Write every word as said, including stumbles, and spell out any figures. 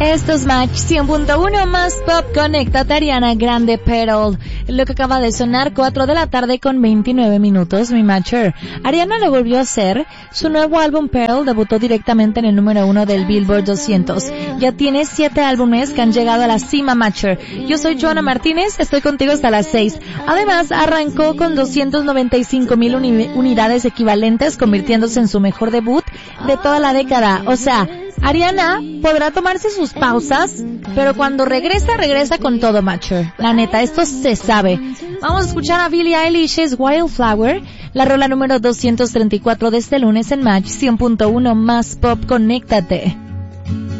Esto es Match cien punto uno más pop. Conéctate, Ariana Grande, Pearl. Lo que acaba de sonar, cuatro de la tarde con veintinueve minutos, mi Matcher. Ariana lo volvió a hacer. Su nuevo álbum Pearl debutó directamente en el número uno del Billboard doscientos. Ya tiene siete álbumes que han llegado a la cima, Matcher. Yo soy Joana Martínez, estoy contigo hasta las seis. Además, arrancó con doscientas noventa y cinco mil uni- unidades equivalentes, convirtiéndose en su mejor debut de toda la década. O sea, Ariana podrá tomarse sus pausas, pero cuando regresa, regresa con todo, Matcher. La neta, esto se sabe. Vamos a escuchar a Billie Eilish's Wildflower, la rola número doscientos treinta y cuatro de este lunes en Match cien punto uno más pop. Conéctate.